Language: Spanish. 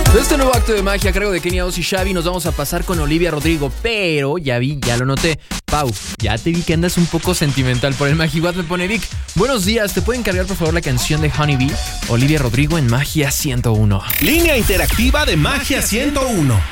De este nuevo acto de magia a cargo de Kenia Oz y Xavi nos vamos a pasar con Olivia Rodrigo, pero ya lo noté. Pau, ya te vi que andas un poco sentimental por el Magiwat. Me pone Vic. Buenos días, ¿te pueden cargar por favor la canción de Honeybee? Olivia Rodrigo en Magia 101. Línea interactiva de Magia 101.